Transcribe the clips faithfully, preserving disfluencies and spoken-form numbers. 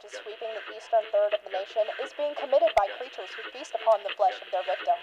is sweeping the eastern third of the nation is being committed by creatures who feast upon the flesh of their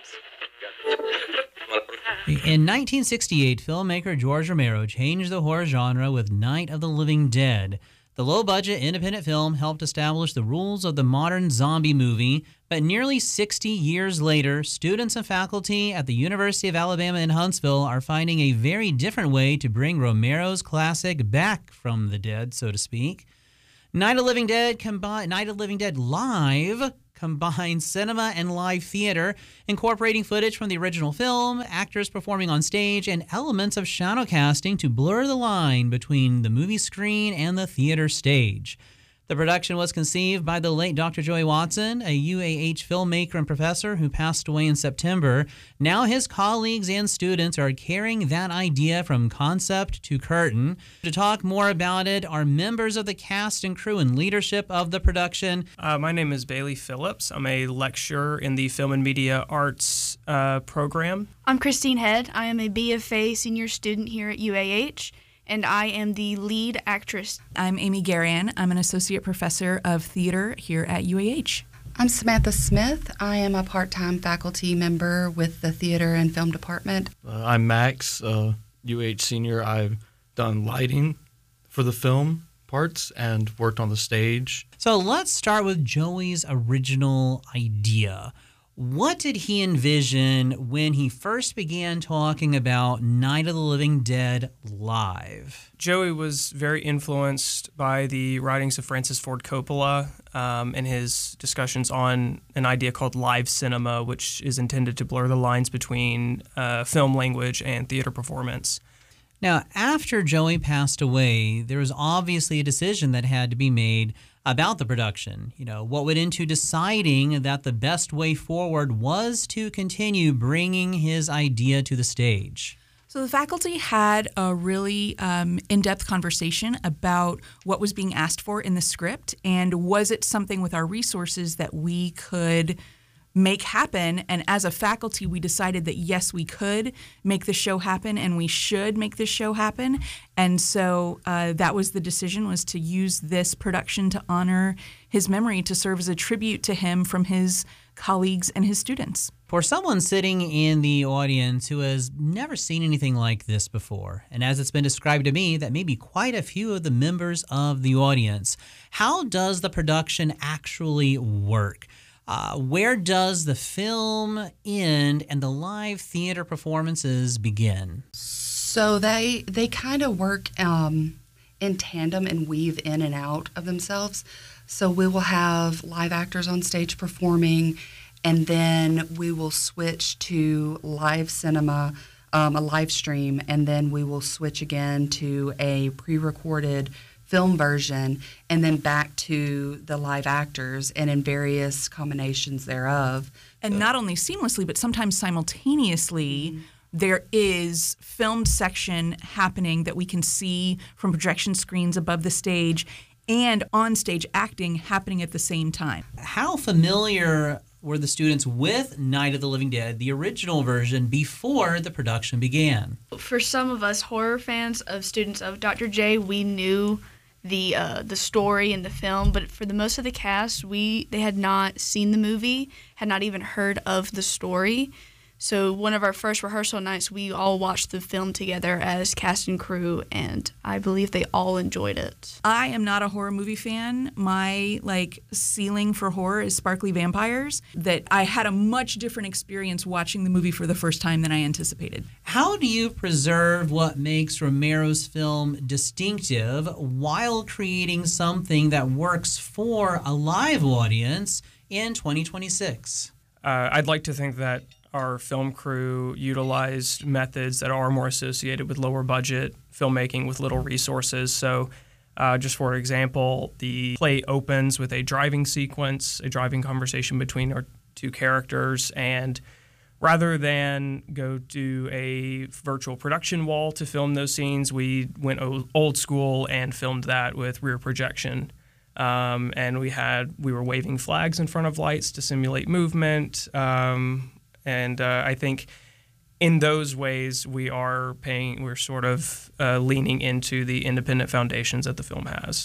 victims. In nineteen sixty-eight, filmmaker George Romero changed the horror genre with Night of the Living Dead. The low-budget independent film helped establish the rules of the modern zombie movie, but nearly sixty years later, students and faculty at the University of Alabama in Huntsville are finding a very different way to bring Romero's classic back from the dead, so to speak. Night of the Living Dead combi- Night of the Living Dead Live combines cinema and live theater, incorporating footage from the original film, actors performing on stage, and elements of shadow casting to blur the line between the movie screen and the theater stage. The production was conceived by the late Doctor Joey Watson, a U A H filmmaker and professor who passed away in September. Now his colleagues and students are carrying that idea from concept to curtain. To talk more about it are members of the cast and crew and leadership of the production. Uh, my name is Bailey Phillips. I'm a lecturer in the Film and Media Arts uh, program. I'm Christine Head. I am a B F A senior student here at U A H. And I am the lead actress. I'm Amy Garian. I'm an associate professor of theater here at U A H. I'm Samantha Smith. I am a part-time faculty member with the theater and film department. Uh, I'm Max, uh, U A H senior. I've done lighting for the film parts and worked on the stage. So let's start with Joey's original idea. What did he envision when he first began talking about Night of the Living Dead Live? Joey was very influenced by the writings of Francis Ford Coppola um, and his discussions on an idea called live cinema, which is intended to blur the lines between uh, film language and theater performance. Now, after Joey passed away, there was obviously a decision that had to be made about the production. You know, what went into deciding that the best way forward was to continue bringing his idea to the stage? So the faculty had a really um, in-depth conversation about what was being asked for in the script, and was it something with our resources that we could make happen. And as a faculty, we decided that yes, we could make the show happen, and we should make this show happen. And so uh, that was the decision, was to use this production to honor his memory, to serve as a tribute to him from his colleagues and his students. For someone sitting in the audience who has never seen anything like this before, and as it's been described to me, that maybe quite a few of the members of the audience, how does the production actually work? Uh, where does the film end and the live theater performances begin? So they they kind of work um, in tandem and weave in and out of themselves. So we will have live actors on stage performing, and then we will switch to live cinema, um, a live stream, and then we will switch again to a pre-recorded film version, and then back to the live actors, and in various combinations thereof. And not only seamlessly, but sometimes simultaneously, mm-hmm. there is filmed section happening that we can see from projection screens above the stage, and on-stage acting happening at the same time. How familiar were the students with Night of the Living Dead, the original version, before the production began? For some of us horror fans of students of Doctor J, we knew the uh, the story and the film, but for the most of the cast, we they had not seen the movie, had not even heard of the story. So one of our first rehearsal nights, we all watched the film together as cast and crew, and I believe they all enjoyed it. I am not a horror movie fan. My like ceiling for horror is sparkly vampires. That I had a much different experience watching the movie for the first time than I anticipated. How do you preserve what makes Romero's film distinctive while creating something that works for a live audience in twenty twenty-six? Uh, I'd like to think that our film crew utilized methods that are more associated with lower budget filmmaking with little resources. So uh, just for example, the play opens with a driving sequence, a driving conversation between our two characters, and rather than go to a virtual production wall to film those scenes, we went old school and filmed that with rear projection. Um, and we had we were waving flags in front of lights to simulate movement. Um, And uh, I think in those ways we are paying, we're sort of uh, leaning into the independent foundations that the film has.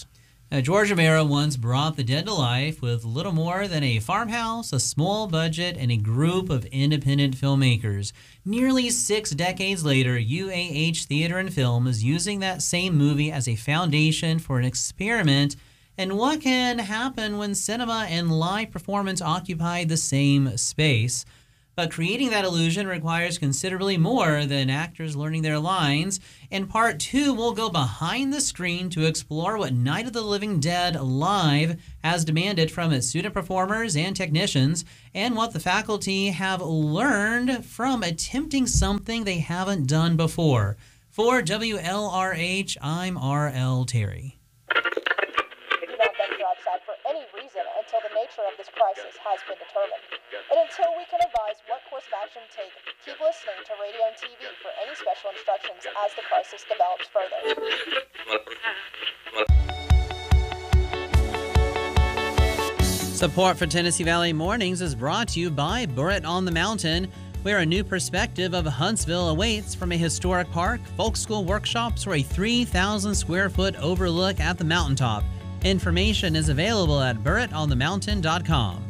Now, George Romero once brought the dead to life with little more than a farmhouse, a small budget, and a group of independent filmmakers. Nearly six decades later, U A H Theater and Film is using that same movie as a foundation for an experiment in what can happen when cinema and live performance occupy the same space. But creating that illusion requires considerably more than actors learning their lines. In part two, we'll go behind the screen to explore what Night of the Living Dead Live has demanded from its student performers and technicians, and what the faculty have learned from attempting something they haven't done before. For W L R H, I'm R L Terry. Do not venture outside for any reason until the nature of this crisis has been determined. And until we can advise what course of action to take, keep listening to radio and T V for any special instructions as the crisis develops further. Support for Tennessee Valley Mornings is brought to you by Burritt on the Mountain, where a new perspective of Huntsville awaits from a historic park, folk school workshops, or a three thousand square foot overlook at the mountaintop. Information is available at burritt on the mountain dot com.